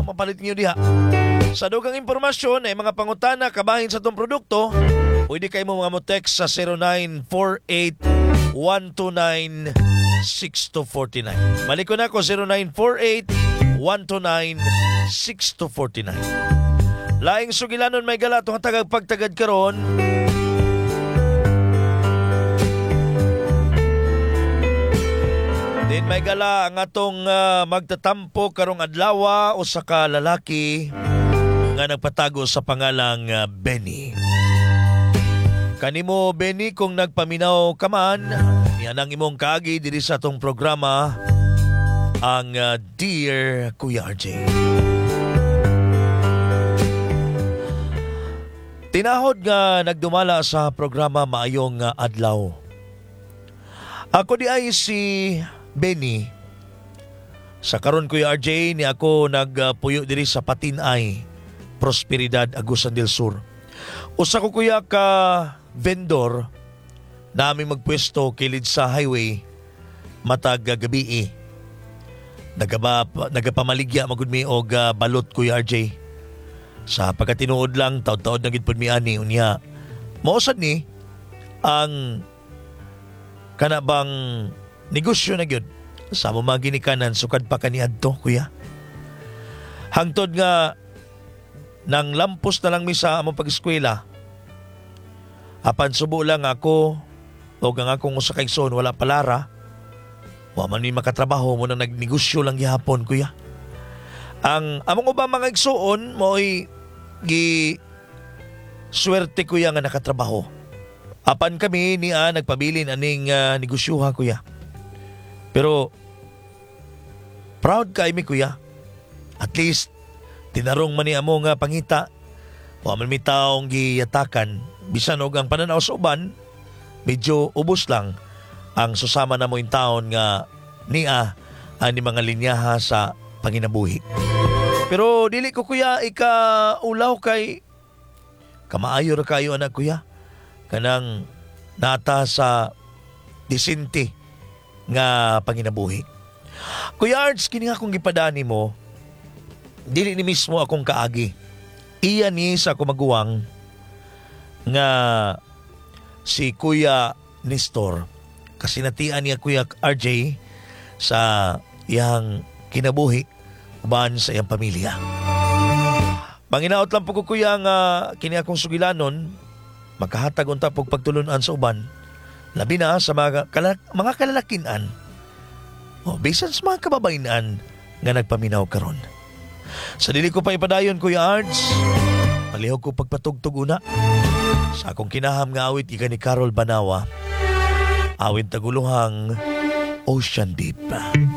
mapalit niyo diha. Sa dugang impormasyon ay mga pangutana kabahin sa itong produkto, pwede kayo mo mga mo-text sa 0948-129-6249. Balik ko na ako, 0948-129-6249. Laing sugilanon may gala itong tagag pagtagad karon. Din may gala ang atong magtatampo karong adlaw o sa lalaki nga nagpatago sa pangalang Benny. Kanimo Benny, kung nagpaminaw ka man, yan ang imong kaagi diri sa atong programa, ang Dear Kuya RJ. Tinahod nga nagdumala sa programa maayong adlaw. Ako di ay si Benny. Sa karon Kuya RJ, ni ako nagpuyo diri sa Patinay, Prosperidad, Agusan del Sur. Usa ko kuya ka vendor na aming magpwesto kilid sa highway matag gabi. Nagapamaligya magud mi og balot Kuya RJ. Sa pagkatinuod lang taud-taud na gid pud mi ani unya. Mausad ni ang kanabang negosyo na gyud sa mo mga ginikanan sukad pa kaniadto kuya. Hangtod nga nang lampos na lang mi sa among pag-eskwela. Apan subo lang ako o ang akong usa ka igsoon wala palara. Wa man mi makatrabaho mo nang nagnegosyo lang gihapon kuya. Ang among ubang mga igsoon mo'y gi swerte kuya nga nakatrabaho. Apan kami niya nagpabilin aning negosyoha kuya. Pero proud kay mi kuya. At least tinarong man ni amo nga pangita. Wa man mi taong giyatakan bisan og ang pananaw sa uban medyo ubos lang ang susama na mo in taon nga niya ani mga linyaha sa panginabuhi. Pero dili ko kuya ikaulaw kay kamaayo ra kayo anak kuya. Kanang nata sa disente nga panginabuhi. Kuya Arts, kini nga akong gipadani mo, dili ni mismo akong kaagi. Iya ni sa ako maguwang nga si Kuya Nestor. Kasi natian niya Kuya RJ sa iyang kinabuhi uban sa iyang pamilya. Manginaot lang po ko kuya nga kini akong sugilanon, makahatag unta pog pagtulunan sa uban. Labi na sa mga kalalakinan o bisan sa mga kababainan nga nagpaminaw karon. Sa dili ko pa ipadayon Kuya Arts, palihog ko pagpatugtog una sa akong kinaham nga awit ika ni Carol Banawa, awit taguluhang Ocean Deep.